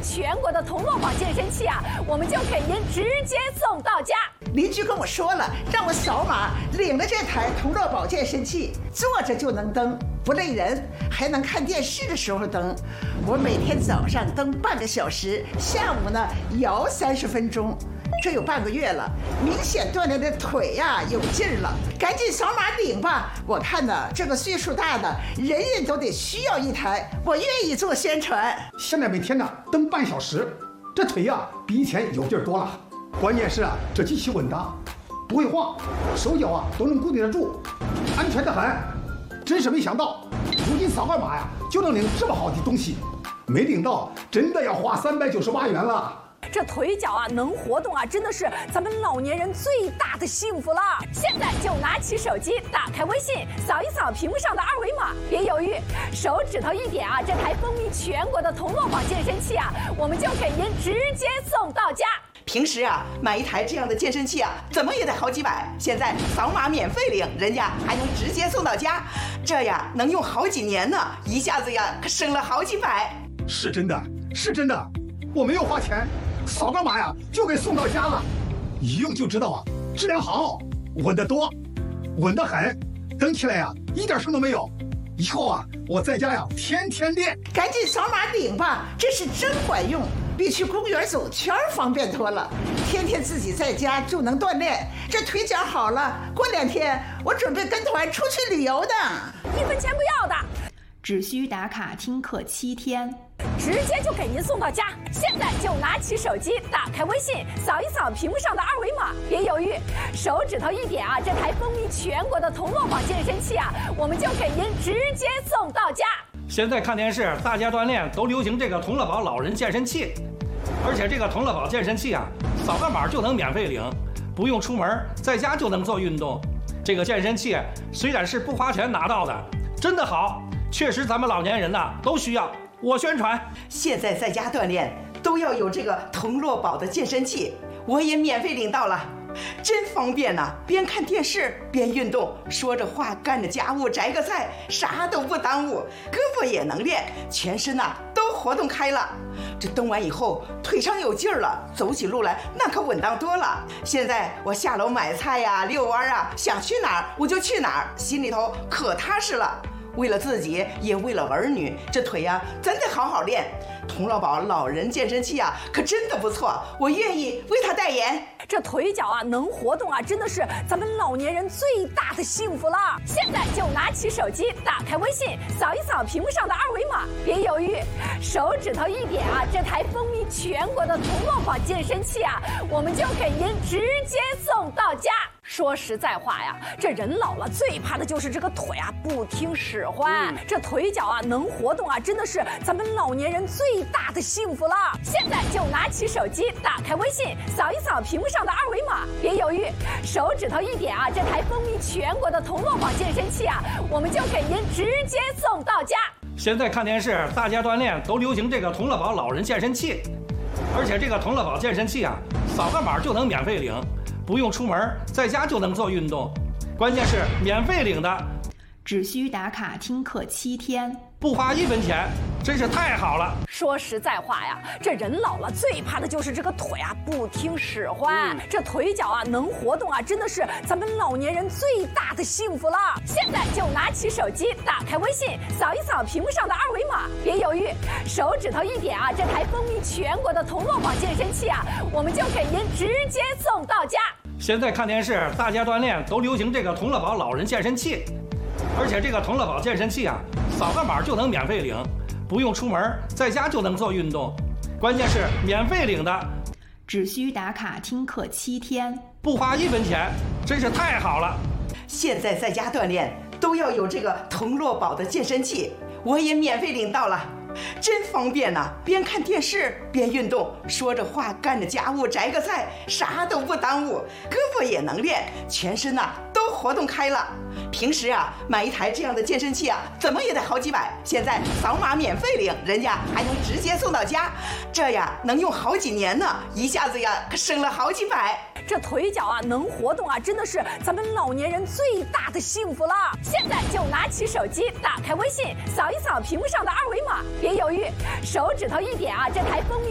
全国的铜锣宝健身器啊，我们就给您直接送到家。 邻居跟我说了，让我扫码领了这台铜锣宝健身器，坐着就能蹬，不累人，还能看电视的时候蹬。我每天早上蹬半个小时，下午呢摇30分钟。这有半个月了，明显锻炼的腿呀有劲儿了，赶紧扫码领吧！我看呢，这个岁数大的人人都得需要一台，我愿意做宣传。 现在每天呢蹬半小时，这腿呀比以前有劲儿多了。关键是啊，这机器稳当，不会晃，手脚啊都能固定得住，安全得很。真是没想到，如今扫个码呀就能领这么好的东西，没领到真的要花398元了。 这腿脚啊能活动啊，真的是咱们老年人最大的幸福了。现在就拿起手机，打开微信，扫一扫屏幕上的二维码，别犹豫，手指头一点啊，这台风靡全国的铜锣宝健身器啊，我们就给您直接送到家。 平时啊，买一台这样的健身器啊，怎么也得好几百。现在扫码免费领，人家还能直接送到家，这呀能用好几年呢，一下子呀可省了好几百。 是真的，是真的，我没有花钱，扫个码呀就给送到家了，一用就知道啊，质量好，稳得多，稳得很，蹬起来呀一点声都没有。以后啊，我在家呀天天练。 赶紧扫码领吧，这是真管用，比去公园走圈方便多了。天天自己在家就能锻炼，这腿脚好了，过2天我准备跟团出去旅游的 ，1分钱不要的， 只需打卡听课7天。 直接就给您送到家。现在就拿起手机，打开微信，扫一扫屏幕上的二维码，别犹豫，手指头一点啊，这台风靡全国的铜锣宝健身器啊，我们就给您直接送到家。 现在看电视，大家锻炼都流行这个铜锣宝老人健身器，而且这个铜锣宝健身器啊，扫个码就能免费领，不用出门，在家就能做运动。这个健身器虽然是不花钱拿到的，真的好，确实咱们老年人呐都需要。我宣传， 现在在家锻炼都要有这个铜锣宝的健身器，我也免费领到了，真方便呐！边看电视边运动，说着话干着家务，摘个菜，啥都不耽误，胳膊也能练，全身呐都活动开了。这蹬完以后，腿上有劲儿了，走起路来那可稳当多了。现在我下楼买菜呀、遛弯啊，想去哪儿我就去哪儿，心里头可踏实了。为了自己，也为了儿女，这腿呀，真得好好练。铜锣宝老人健身器啊，可真的不错，我愿意为他代言。 这腿脚啊能活动啊，真的是咱们老年人最大的幸福了。现在就拿起手机，打开微信，扫一扫屏幕上的二维码，别犹豫，手指头一点啊，这台风靡全国的铜锣宝健身器啊，我们就给您直接送到家。说实在话呀，这人老了最怕的就是这个腿啊不听使唤。这腿脚啊能活动啊，真的是咱们老年人最大的幸福了。现在就拿起手机，打开微信，扫一扫屏幕上的二维码，别犹豫，手指头一点啊，这台风靡全国的铜锣宝健身器啊，我们就给您直接送到家。 现在看电视，大家锻炼都流行这个铜锣宝老人健身器，而且这个铜锣宝健身器啊，扫个码就能免费领，不用出门，在家就能做运动，关键是免费领的， 只需打卡听课7天， 不花1分钱，真是太好了。 说实在话呀，这人老了最怕的就是这个腿啊不听使唤。这腿脚啊能活动啊，真的是咱们老年人最大的幸福了。现在就拿起手机，打开微信，扫一扫屏幕上的二维码，别犹豫，手指头一点啊，这台风靡全国的铜锣宝健身器啊，我们就给您直接送到家。 现在看电视，大家锻炼都流行这个铜锣宝老人健身器，而且这个铜锣宝健身器啊，扫个码就能免费领，不用出门，在家就能做运动，关键是免费领的， 只需打卡听课7天， 不花1分钱，真是太好了。 现在在家锻炼都要有这个铜锣宝的健身器，我也免费领到了，真方便呐！边看电视边运动，说着话干着家务，摘个菜，啥都不耽误，胳膊也能练，全身呐都活动开了。平时啊，买一台这样的健身器啊，怎么也得好几百。现在扫码免费领，人家还能直接送到家，这呀能用好几年呢，一下子呀可省了好几百。 这腿脚啊能活动啊，真的是咱们老年人最大的幸福了。现在就拿起手机，打开微信，扫一扫屏幕上的二维码，别犹豫，手指头一点啊，这台风靡